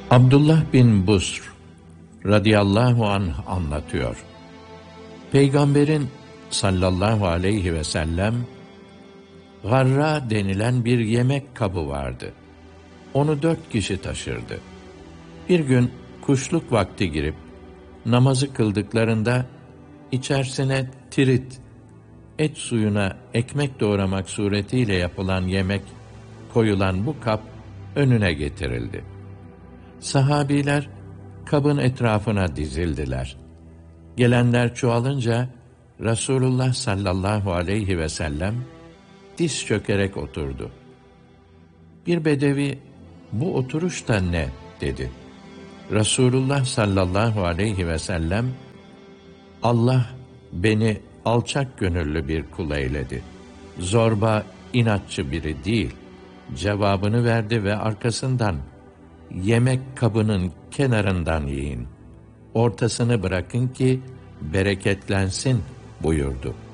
Abdullah bin Busr radıyallahu anh anlatıyor. Peygamberin sallallahu aleyhi ve sellem garra denilen bir yemek kabı vardı. Onu 4 kişi taşırdı. Bir gün kuşluk vakti girip namazı kıldıklarında içerisine tirit, et suyuna ekmek doğramak suretiyle yapılan yemek koyulan bu kap önüne getirildi. Sahabiler kabın etrafına dizildiler. Gelenler çoğalınca Resulullah sallallahu aleyhi ve sellem diz çökerek oturdu. Bir bedevi, "Bu oturuş da ne?" dedi. Resulullah sallallahu aleyhi ve sellem, "Allah beni alçak gönüllü bir kul eyledi. Zorba, inatçı biri değil." cevabını verdi ve arkasından, "Yemek kabının kenarından yiyin. Ortasını bırakın ki bereketlensin." buyurdu.